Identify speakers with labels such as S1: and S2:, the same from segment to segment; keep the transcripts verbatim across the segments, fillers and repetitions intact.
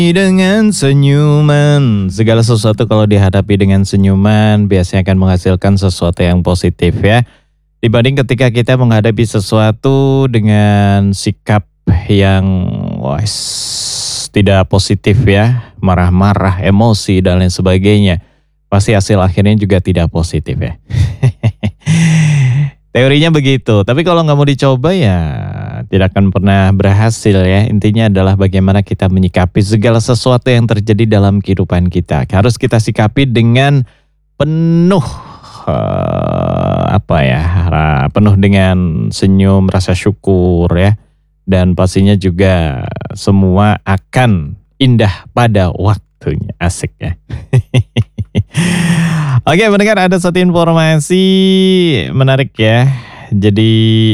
S1: Dengan senyuman, segala sesuatu kalau dihadapi dengan senyuman biasanya akan menghasilkan sesuatu yang positif ya. Dibanding ketika kita menghadapi sesuatu dengan sikap yang wes, tidak positif ya, marah-marah, emosi dan lain sebagainya. Pasti hasil akhirnya juga tidak positif ya. Teorinya begitu, tapi kalau nggak mau dicoba ya tidak akan pernah berhasil ya. Intinya adalah bagaimana kita menyikapi segala sesuatu yang terjadi dalam kehidupan kita. Harus kita sikapi dengan penuh uh, apa ya, penuh dengan senyum, rasa syukur ya. Dan pastinya juga semua akan indah pada waktunya. Asik ya. Oke, mendengar ada satu informasi menarik ya. Jadi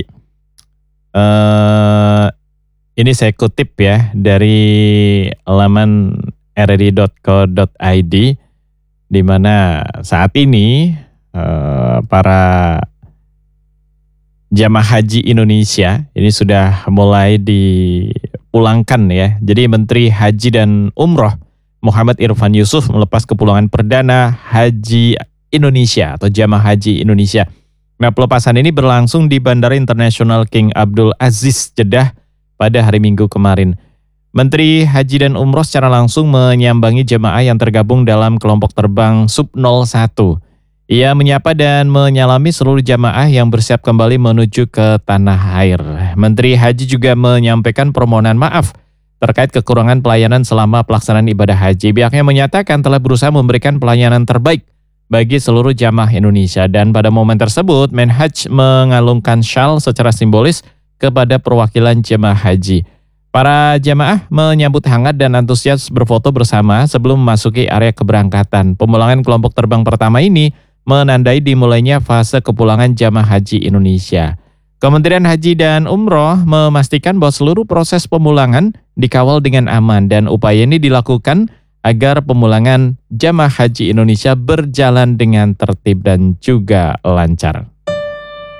S1: uh, ini saya kutip ya dari laman r r i dot co dot i d, di mana saat ini uh, para jamaah haji Indonesia ini sudah mulai dipulangkan ya. Jadi Menteri Haji dan Umroh Muhammad Irfan Yusuf melepas kepulangan perdana Haji Indonesia atau jamaah haji Indonesia. Nah, pelepasan ini berlangsung di Bandara Internasional King Abdul Aziz Jeddah pada hari Minggu kemarin. Menteri Haji dan Umroh secara langsung menyambangi jemaah yang tergabung dalam kelompok terbang Sub nol satu. Ia menyapa dan menyalami seluruh jamaah yang bersiap kembali menuju ke tanah air. Menteri Haji juga menyampaikan permohonan maaf terkait kekurangan pelayanan selama pelaksanaan ibadah haji. Pihaknya menyatakan telah berusaha memberikan pelayanan terbaik bagi seluruh jamaah Indonesia, dan pada momen tersebut Menhaj mengalungkan syal secara simbolis kepada perwakilan jamaah haji. Para jamaah menyambut hangat dan antusias berfoto bersama sebelum memasuki area keberangkatan. Pemulangan kelompok terbang pertama ini menandai dimulainya fase kepulangan jamaah haji Indonesia. Kementerian Haji dan Umroh memastikan bahwa seluruh proses pemulangan dikawal dengan aman dan upaya ini dilakukan agar pemulangan jamaah haji Indonesia berjalan dengan tertib dan juga lancar.